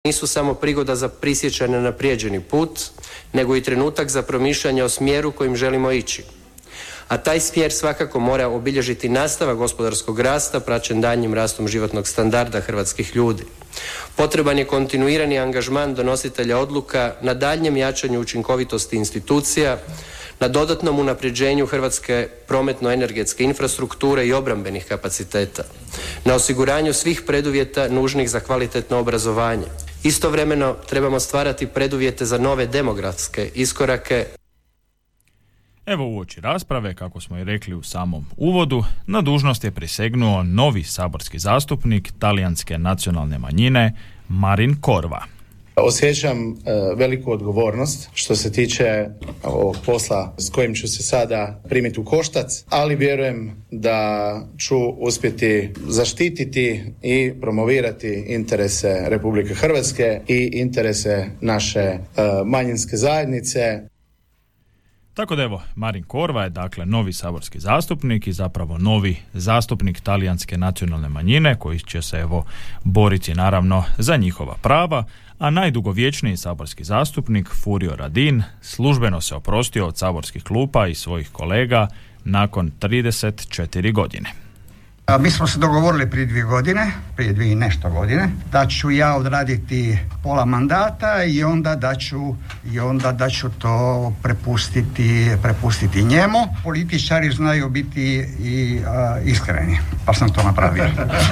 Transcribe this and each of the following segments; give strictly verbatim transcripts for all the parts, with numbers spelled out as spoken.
nisu samo prigoda za prisjećanje na prijeđeni put, nego i trenutak za promišljanje o smjeru kojim želimo ići. A taj smjer svakako mora obilježiti nastavak gospodarskog rasta praćen daljnjim rastom životnog standarda hrvatskih ljudi. Potreban je kontinuirani angažman donositelja odluka na daljnjem jačanju učinkovitosti institucija, na dodatnom unapređenju hrvatske prometno-energetske infrastrukture i obrambenih kapaciteta, na osiguranju svih preduvjeta nužnih za kvalitetno obrazovanje. Istovremeno trebamo stvarati preduvjete za nove demografske iskorake. Evo uoči rasprave, kako smo i rekli u samom uvodu, na dužnost je prisegnuo novi saborski zastupnik talijanske nacionalne manjine Marin Corva. Osjećam e, veliku odgovornost što se tiče ovog posla s kojim ću se sada primiti u koštac, ali vjerujem da ću uspjeti zaštititi i promovirati interese Republike Hrvatske i interese naše e, manjinske zajednice. Tako da evo, Marin Corva je dakle novi saborski zastupnik i zapravo novi zastupnik talijanske nacionalne manjine koji će se evo boriti naravno za njihova prava, a najdugovječniji saborski zastupnik Furio Radin službeno se oprostio od saborskih klupa i svojih kolega nakon trideset četiri godine. Mi smo se dogovorili prije dvije godine, prije dvije i nešto godine, da ću ja odraditi pola mandata i onda da ću, i onda da ću to prepustiti, prepustiti njemu. Političari znaju biti i uh, iskreni, pa sam to napravio.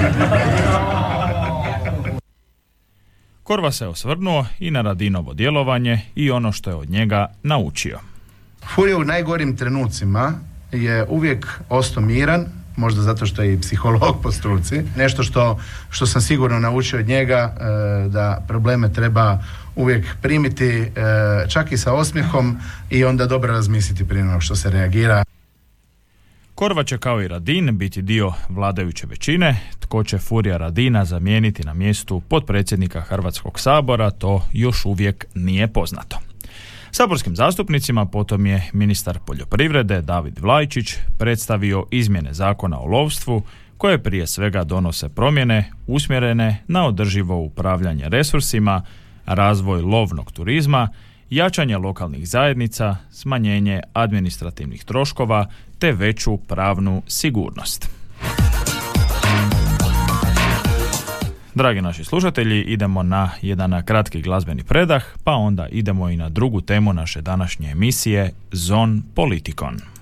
Corva se osvrnuo i na Radinovo djelovanje i ono što je od njega naučio. Furio u najgorim trenucima je uvijek ostao miran, možda zato što je i psiholog po struci. Nešto što, što sam sigurno naučio od njega, e, da probleme treba uvijek primiti e, čak i sa osmijehom i onda dobro razmisliti prije nego što se reagira. Corva će kao i Radin biti dio vladajuće većine. Tko će Furija Radina zamijeniti na mjestu potpredsjednika Hrvatskog sabora, to još uvijek nije poznato. Saborskim zastupnicima potom je ministar poljoprivrede David Vlajčić predstavio izmjene zakona o lovstvu koje prije svega donose promjene usmjerene na održivo upravljanje resursima, razvoj lovnog turizma, jačanje lokalnih zajednica, smanjenje administrativnih troškova te veću pravnu sigurnost. Dragi naši slušatelji, idemo na jedan kratki glazbeni predah, pa onda idemo i na drugu temu naše današnje emisije Zon Politikon.